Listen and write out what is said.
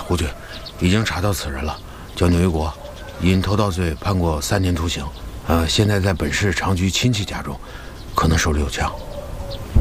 胡局，已经查到此人了，叫牛一国，因偷盗罪判过3年徒刑。现在在本市长居亲戚家中，可能手里有枪。